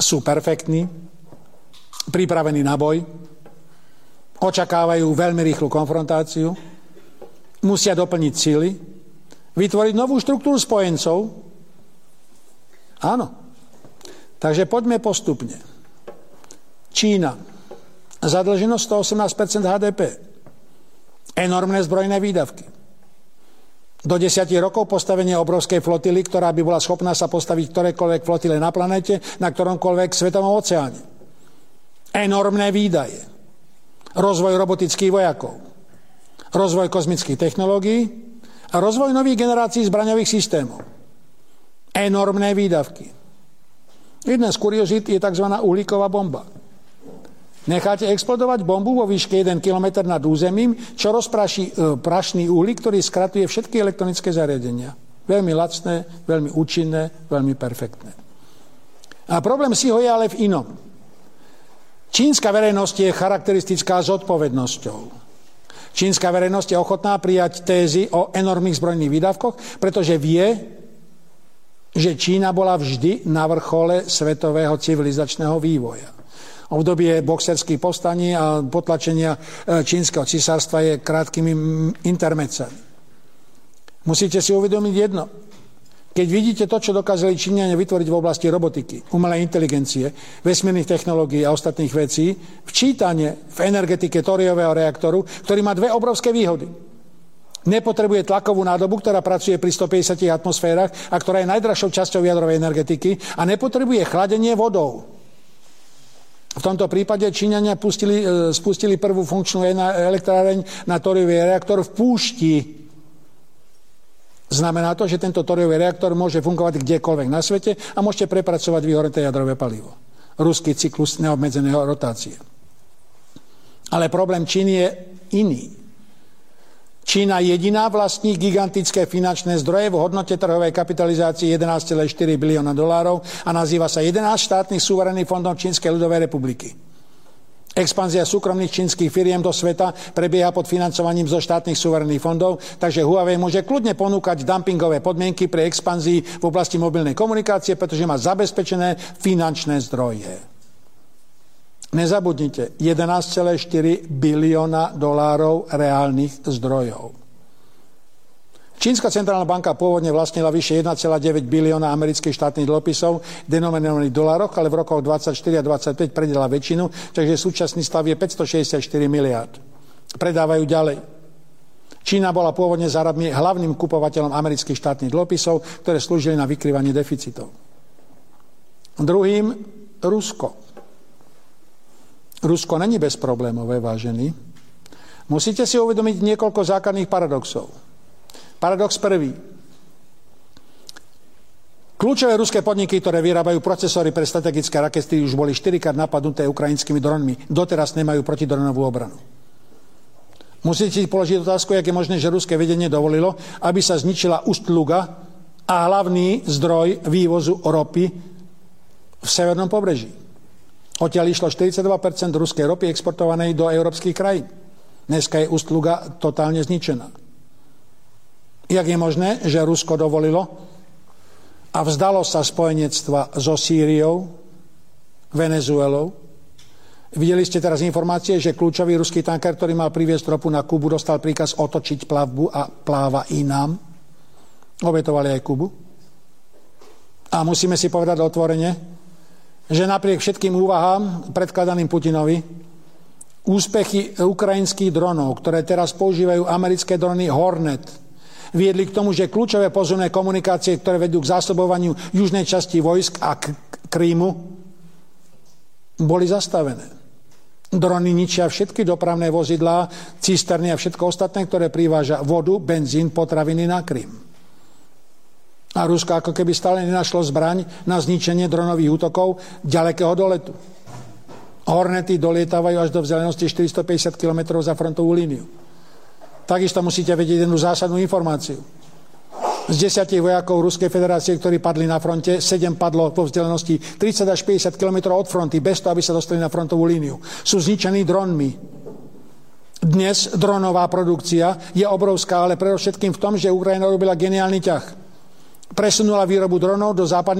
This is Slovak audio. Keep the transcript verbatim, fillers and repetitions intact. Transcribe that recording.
sú perfektní, pripravení na boj, očakávajú veľmi rýchlu konfrontáciu, musia doplniť síly, vytvoriť novú štruktúru spojencov. Áno. Takže poďme postupne. Čína. Zadlženosť sto osemnásť percent há dé pé. Enormné zbrojné výdavky. Do desiatich rokov postavenie obrovskej flotily, ktorá by bola schopná sa postaviť ktorejkoľvek flotile na planete, na ktoromkoľvek svetovom oceáne. Enormné výdaje. Rozvoj robotických vojakov. Rozvoj kozmických technológií a rozvoj nových generácií zbraňových systémov. Enormné výdavky. Jedna z kuriozít je tzv. Uhlíková bomba. Necháte explodovať bombu vo výške jeden kilometr nad územím, čo rozpraší e, prašný uhlík, ktorý skratuje všetky elektronické zariadenia. Veľmi lacné, veľmi účinné, veľmi perfektné. A problém si ho je ale v inom. Čínska verejnosť je charakteristická zodpovednosťou. Čínska verejnosť je ochotná prijať tézy o enormných zbrojných výdavkoch, pretože vie, že Čína bola vždy na vrchole svetového civilizačného vývoja. Obdobie boxerských povstaní a potlačenia čínskeho cisárstva je krátkými intermedzami. Musíte si uvedomiť jedno. Keď vidíte to, čo dokázali Číňania vytvoriť v oblasti robotiky, umelej inteligencie, vesmírnych technológií a ostatných vecí, včítanie v energetike tóriového reaktoru, ktorý má dve obrovské výhody. Nepotrebuje tlakovú nádobu, ktorá pracuje pri stopäťdesiat atmosférach a ktorá je najdrahšou časťou jadrovej energetiky, a nepotrebuje chladenie vodou. V tomto prípade Číňania pustili, spustili prvú funkčnú elektráreň na tóriový reaktor v púšti. Znamená to, že tento tóriový reaktor môže fungovať kdekoľvek na svete a môžete prepracovať vyhoreté jadrové palivo. Ruský cyklus neobmedzeného rotácie. Ale problém Číny je iný. Čína jediná vlastní gigantické finančné zdroje v hodnote trhovej kapitalizácie jedenásť celá štyri bilióna dolárov a nazýva sa jedenásť štátnych suverénnych fondov Čínskej ľudovej republiky. Expanzia súkromných čínskych firiem do sveta prebieha pod financovaním zo štátnych suverénnych fondov, takže Huawei môže kľudne ponúkať dumpingové podmienky pri expanzii v oblasti mobilnej komunikácie, pretože má zabezpečené finančné zdroje. Nezabudnite, jedenásť celá štyri bilióna dolárov reálnych zdrojov. Čínska centrálna banka pôvodne vlastnila vyše jeden celá deväť bilióna amerických štátnych dlhopisov denominovaných v dolároch, ale v rokoch dvadsaťštyri a dvadsaťpäť predala väčšinu, takže súčasný stav je päťstošesťdesiatštyri miliárd. Predávajú ďalej. Čína bola pôvodne za Arabmi hlavným kupovateľom amerických štátnych dlhopisov, ktoré slúžili na vykrývanie deficitov. Druhým Rusko. Rusko není bezproblémové, vážení. Musíte si uvedomiť niekoľko základných paradoxov. Paradox prvý. Kľúčové ruské podniky, ktoré vyrábajú procesory pre strategické rakety, už boli štyrikrát napadnuté ukrajinskými dronmi. Doteraz nemajú protidronovú obranu. Musíte si položiť otázku, jak je možné, že ruské vedenie dovolilo, aby sa zničila Ust-Luga a hlavný zdroj vývozu ropy v severnom pobreží. Odtiaľ išlo štyridsaťdva percent ruskej ropy exportovanej do európskych krajín. Dneska je Ust-Luga totálne zničená. Jak je možné, že Rusko dovolilo a vzdalo sa spojenectva so Sýriou, Venezuelou? Videli ste teraz informácie, že kľúčový ruský tanker, ktorý mal priviesť ropu na Kubu, dostal príkaz otočiť plavbu a pláva inám. Obetovali aj Kubu. A musíme si povedať otvorene, že napriek všetkým úvahám predkladaným Putinovi, úspechy ukrajinských dronov, ktoré teraz používajú americké drony Hornet, viedli k tomu, že kľúčové pozemné komunikácie, ktoré vedú k zásobovaniu južnej časti vojsk a k Krímu, boli zastavené. Drony ničia všetky dopravné vozidlá, cisterny a všetko ostatné, ktoré priváža vodu, benzín, potraviny na Krím. A Rusko ako keby stále nenašlo zbraň na zničenie dronových útokov ďalekého doletu. Hornety dolietávajú až do vzdialenosti štyristopäťdesiat kilometrov za frontovú líniu. Takisto musíte vedieť jednu zásadnú informáciu. Z desiatich vojakov Ruskej federácie, ktorí padli na fronte, sedem padlo po vzdialenosti tridsať až päťdesiat kilometrov od fronty, bez toho, aby sa dostali na frontovú líniu. Sú zničení dronmi. Dnes dronová produkcia je obrovská, ale predovšetkým v tom, že Ukrajina robila geniálny ťah. Presunula výrobu dronov do západných